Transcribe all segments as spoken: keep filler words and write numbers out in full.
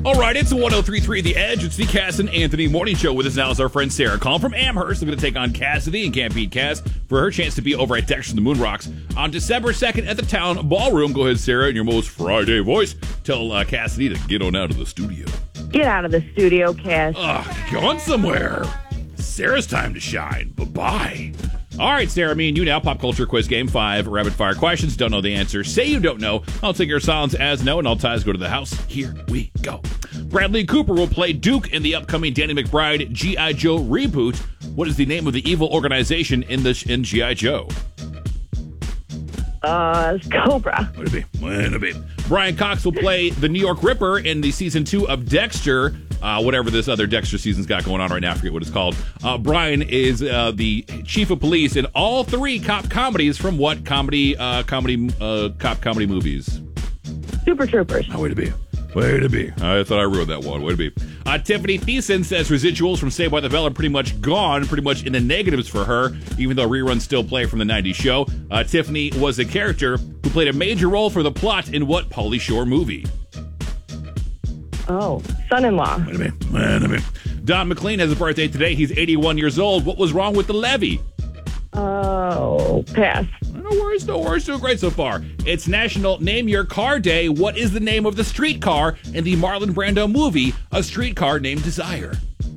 All right, it's one oh three point three The Edge. It's the Cass and Anthony Morning Show. With us now is our friend Sarah, calling from Amherst. We're going to take on Cassidy and Can't Beat Cass for her chance to be over at Dexter the Moon Rocks on December second at the Town Ballroom. Go ahead, Sarah, in your most Friday voice. Tell uh, Cassidy to get on out of the studio. Get out of the studio, Cass. Ugh, gone somewhere. Sarah's time to shine. Bye-bye. All right, Sarah, me and you now. Pop culture quiz game five. Rapid fire questions. Don't know the answer. Say you don't know. I'll take your silence as no, and all ties go to the house. Here we go. Bradley Cooper will play Duke in the upcoming Danny McBride G I. Joe reboot. What is the name of the evil organization in the in G I. Joe? Uh, Cobra. What it be? What it be? Brian Cox will play the New York Ripper in the season two of Dexter. Uh, whatever this other Dexter season's got going on right now, I forget what it's called. Uh, Brian is uh, the chief of police in all three cop comedies from what comedy, uh, comedy, uh, cop comedy movies? Super Troopers. Oh, way to be. Way to be. I thought I ruined that one. Way to be. Uh, Tiffany Thiessen says residuals from Saved by the Bell are pretty much gone, pretty much in the negatives for her, even though reruns still play from the nineties show. Uh, Tiffany was a character who played a major role for the plot in what Pauly Shore movie? Oh, Son-in-Law. Wait a minute. Wait a minute. Don McLean has a birthday today. He's eighty-one years old. What was wrong with the levee? Oh, pass. No worries, no worries. Doing great so far. It's National Name Your Car Day. What is the name of the streetcar in the Marlon Brando movie, A Streetcar Named Desire?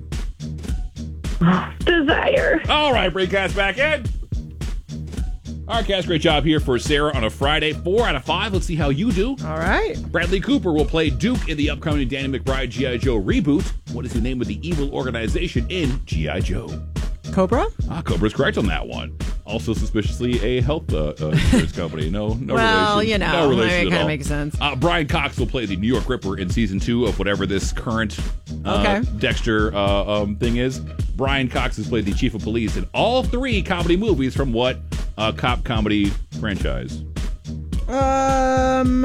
Desire. All right, bring Cass back in. All right, Cass, great job here for Sarah on a Friday. Four out of five. Let's see how you do. All right. Bradley Cooper will play Duke in the upcoming Danny McBride G I. Joe reboot. What is the name of the evil organization in G I. Joe? Cobra? Ah, Cobra's correct on that one. Also suspiciously a health uh, uh, insurance company. No, no well, relation. you know, no relation it at kind all. of makes sense. Uh, Brian Cox will play the New York Ripper in season two of whatever this current uh, Okay. Dexter uh, um, thing is. Brian Cox has played the chief of police in all three comedy movies from what uh, cop comedy franchise? Um.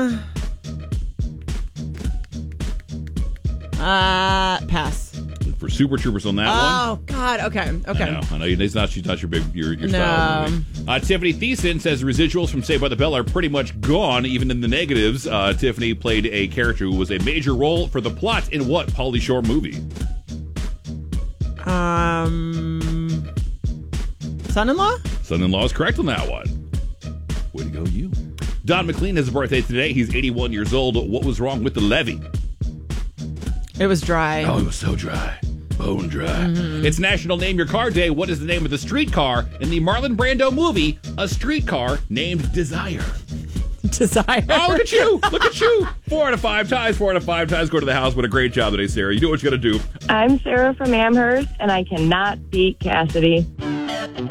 Uh, pass. For Super Troopers on that Oh, one. God. Okay. Okay. I know. I know. It's not, she's not your big your, your No. style. Movie. Uh, Tiffany Thiessen says residuals from Saved by the Bell are pretty much gone, even in the negatives. Uh, Tiffany played a character who was a major role for the plot in what Pauly Shore movie? Um. Son-in-law? Son-in-law is correct on that one. Way to go, you. Don McLean has a birthday today. He's eighty-one years old. What was wrong with the levee? It was dry. Oh, it was so dry. Bone dry. Mm-hmm. It's National Name Your Car Day. What is the name of the streetcar in the Marlon Brando movie, A Streetcar Named Desire? Desire. Oh, look at you. Look at you. Four out of five ties. Four out of five ties. Go to the house. What a great job today, Sarah. You do what you got to do. I'm Sarah from Amherst, and I cannot beat Cassidy.